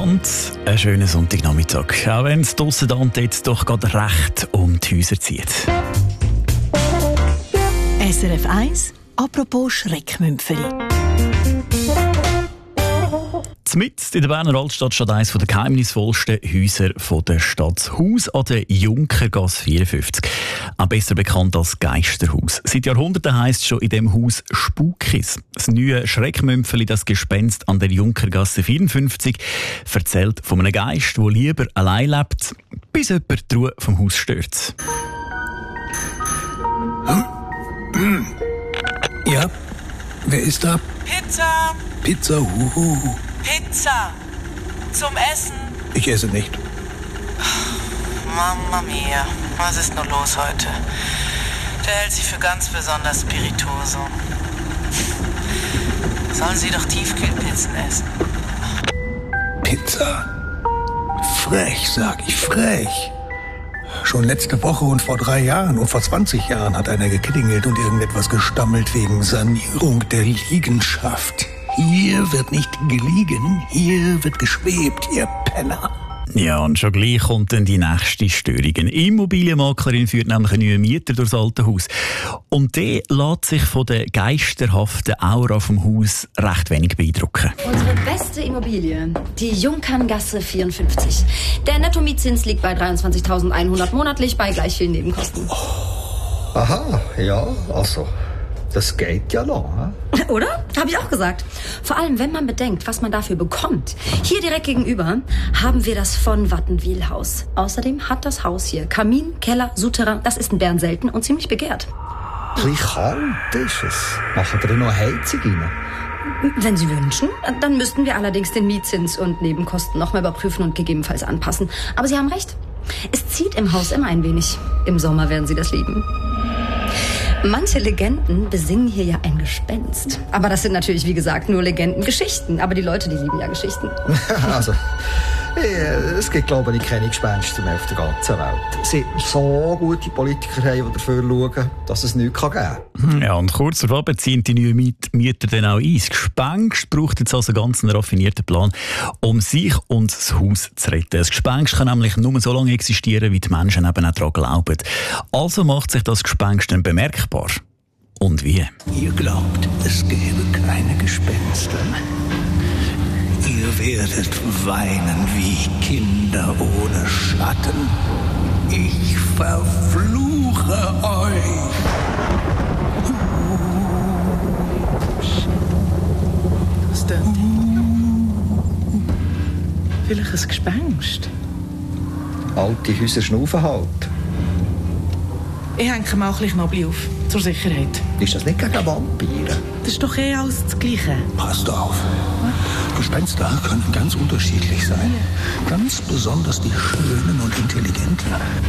und einen schönen Sonntagnachmittag. Auch wenn es draussen da und jetzt doch gerade recht um die Häuser zieht. SRF 1, apropos Schreckmümpfeli. Mitten in der Berner Altstadt steht eines der geheimnisvollsten Häuser der Stadt. Das Haus an der Junkergasse 54. Auch besser bekannt als Geisterhaus. Seit Jahrhunderten heisst es schon in diesem Haus Spukis. Das neue Schreckmümpfeli, das Gespenst an der Junkergasse 54, erzählt von einem Geist, der lieber allein lebt, bis jemand die Ruhe vom Haus stört. Ja, wer ist da? Pizza! Pizza, Pizza! Zum Essen! Ich esse nicht. Mamma mia, was ist nur los heute? Der hält sich für ganz besonders spirituoso. Sollen Sie doch Tiefkühlpizzen essen? Pizza? Frech, sag ich, frech. Schon letzte Woche und vor 3 Jahren und vor 20 Jahren hat einer geklingelt und irgendetwas gestammelt wegen Sanierung der Liegenschaft. Hier wird nicht geliegen, hier wird geschwebt, ihr Penner. Ja, und schon gleich kommt dann die nächste Störung. Eine Immobilienmaklerin führt nämlich einen neuen Mieter durchs alte Haus. Und der lässt sich von der geisterhaften Aura vom Haus recht wenig beeindrucken. Unsere beste Immobilie, die Junkerngasse 54. Der Netto-Mietzins liegt bei 23.100 monatlich bei gleich vielen Nebenkosten. Aha, ja, also, das geht ja noch. He? Oder? Habe ich auch gesagt. Vor allem, wenn man bedenkt, was man dafür bekommt. Hier direkt gegenüber haben wir das von Wattenwil-Haus. Außerdem hat das Haus hier Kamin, Keller, Souterrain. Das ist in Bern selten und ziemlich begehrt. Ein bisschen kalt ist es. Machen wir noch eine Heizung rein? Wenn Sie wünschen, dann müssten wir allerdings den Mietzins und Nebenkosten nochmal überprüfen und gegebenenfalls anpassen. Aber Sie haben recht. Es zieht im Haus immer ein wenig. Im Sommer werden Sie das lieben. Manche Legenden besingen hier ja ein Gespenst. Aber das sind natürlich, wie gesagt, nur Legendengeschichten. Aber die Leute, die lieben ja Geschichten. Also, es gibt, glaube ich, keine Gespenster mehr auf der ganzen Welt. Seit wir so gute Politiker haben, die dafür schauen, dass es nichts geben kann. Ja, und kurz darauf ziehen die neuen Mieter dann auch ein. Das Gespenst braucht jetzt also ganz einen raffinierten Plan, um sich und das Haus zu retten. Das Gespenst kann nämlich nur so lange existieren, wie die Menschen eben auch daran glauben. Also macht sich das Gespenst dann bemerkbar. Und wie? Ihr glaubt, es gäbe keine Gespenster. Ihr werdet weinen wie Kinder ohne Schatten. Ich verfluche euch. Was denn? Vielleicht ein Gespenst? Alte Häuser schnaufen halt. Ich hänge mir auch ein bisschen Knoblauch auf, zur Sicherheit. Ist das nicht gegen Vampire? Das ist doch alles das Gleiche. Passt auf. Gespenster können ganz unterschiedlich sein. Ganz besonders die Schönen und Intelligenten.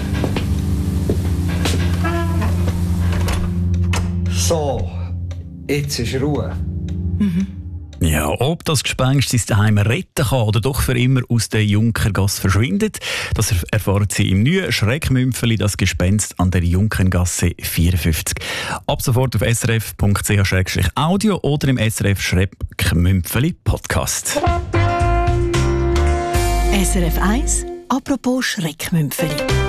So, jetzt ist Ruhe. Ja, ob das Gespenst sein Daheim retten kann oder doch für immer aus der Junkergasse verschwindet, das erfahren Sie im neuen Schreckmümpfeli, das Gespenst an der Junkergasse 54. Ab sofort auf srf.ch/audio oder im SRF Schreckmümpfeli Podcast. SRF 1, apropos Schreckmümpfeli.